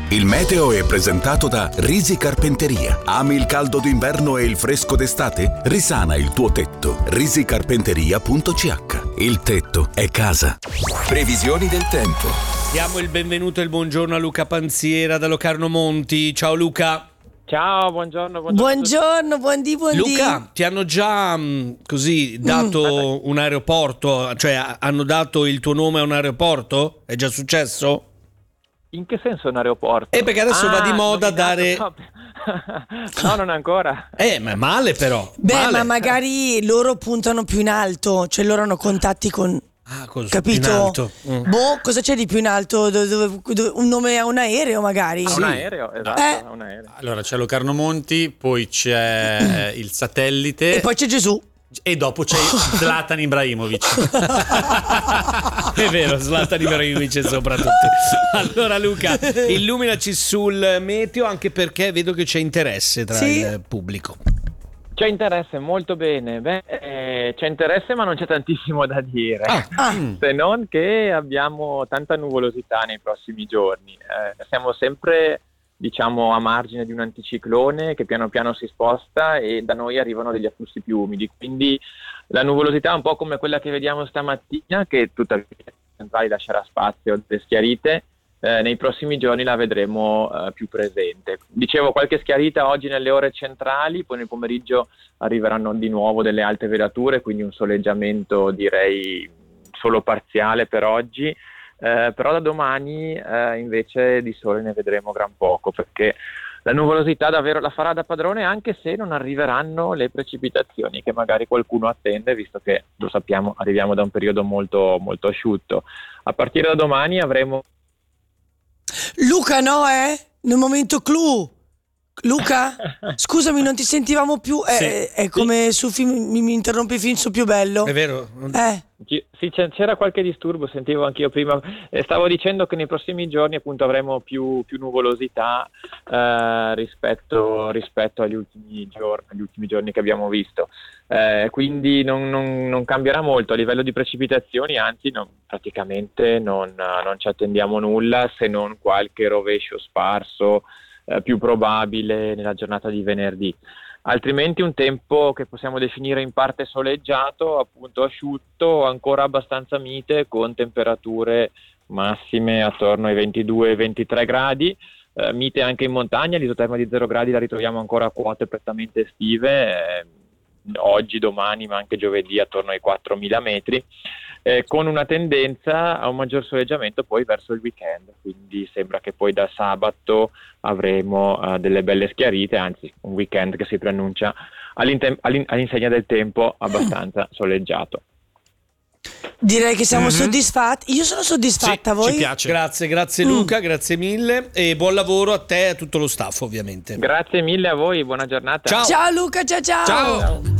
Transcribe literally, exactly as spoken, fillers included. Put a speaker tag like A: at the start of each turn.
A: Il meteo è presentato da Risi Carpenteria. Ami il caldo d'inverno e il fresco d'estate? Risana il tuo tetto. risicarpenteria punto c h. Il tetto è casa.
B: Previsioni del tempo.
C: Diamo il benvenuto e il buongiorno a Luca Panziera da Locarno Monti. Ciao Luca.
D: Ciao, buongiorno. Buongiorno,
E: buongiorno buondì, buondì.
C: Luca, ti hanno già mh, così dato mm. un aeroporto? Cioè hanno dato il tuo nome a un aeroporto? È già successo?
D: In che senso un aeroporto?
C: Eh, perché adesso
D: ah,
C: va di moda
D: nominato,
C: dare...
D: No, no, non ancora.
C: Eh, ma è male però.
E: Beh,
C: male.
E: ma magari loro puntano più in alto, cioè loro hanno contatti con...
C: Ah, così,
E: capito?
C: in alto. Mm.
E: Boh, cosa c'è di più in alto? Dove, dove, dove, un nome a un aereo magari?
D: Ah,
C: sì.
D: Un aereo, esatto,
E: Eh.
D: un aereo.
F: Allora c'è Locarno Monti, poi c'è il satellite
E: E poi c'è Gesù.
F: e dopo c'è Zlatan Ibrahimovic.
C: È vero, Zlatan Ibrahimovic soprattutto. Allora Luca, illuminaci sul meteo, anche perché vedo che c'è interesse tra
E: Sì.
C: il pubblico.
D: C'è interesse, molto bene. Beh, eh, c'è interesse ma non c'è tantissimo da dire.
C: Ah.
E: Ah.
D: Se non che abbiamo tanta nuvolosità nei prossimi giorni. Eh, siamo sempre, diciamo, a margine di un anticiclone che piano piano si sposta e da noi arrivano degli afflussi più umidi. Quindi la nuvolosità è un po' come quella che vediamo stamattina, che tuttavia centrali lascerà spazio alle schiarite. Eh, nei prossimi giorni la vedremo eh, più presente. Dicevo, qualche schiarita oggi nelle ore centrali, poi nel pomeriggio arriveranno di nuovo delle alte velature, quindi un soleggiamento direi solo parziale per oggi, eh, però da domani eh, invece di sole ne vedremo gran poco, perché la nuvolosità davvero la farà da padrone, anche se non arriveranno le precipitazioni che magari qualcuno attende, visto che, lo sappiamo, arriviamo da un periodo molto, molto asciutto. A partire da domani avremo...
E: Luca, no, eh? Nel momento clou. Luca? Scusami, non ti sentivamo più. Eh,
C: Sì.
E: È, è come su film, mi, mi interrompi il film su Più Bello.
C: È vero?
E: Eh.
D: Sì, c'è- c'era qualche disturbo, sentivo anch'io prima. Eh, stavo dicendo che nei prossimi giorni appunto avremo più, più nuvolosità eh, rispetto, rispetto agli ultimi giorni, agli ultimi giorni che abbiamo visto. Eh, quindi non, non- non cambierà molto a livello di precipitazioni, anzi non- praticamente non, non ci attendiamo nulla, se non qualche rovescio sparso eh, più probabile nella giornata di venerdì. Altrimenti un tempo che possiamo definire in parte soleggiato, appunto asciutto, ancora abbastanza mite, con temperature massime attorno ai ventidue ventitré gradi, eh, mite anche in montagna, l'isoterma di zero gradi la ritroviamo ancora a quote prettamente estive, eh, oggi, domani, ma anche giovedì attorno ai quattromila metri, eh, con una tendenza a un maggior soleggiamento poi verso il weekend, quindi sembra che poi da sabato avremo eh, delle belle schiarite, anzi un weekend che si preannuncia all'inte- all'in- all'insegna del tempo abbastanza soleggiato.
E: Direi che siamo
C: Mhm.
E: soddisfatti. Io sono soddisfatta,
F: Sì,
E: voi?
F: ci piace.
C: Grazie, grazie Luca, grazie mille e buon lavoro a te e a tutto lo staff ovviamente.
D: Grazie mille a voi, buona giornata.
C: Ciao.
E: Ciao Luca, ciao ciao.
C: Ciao.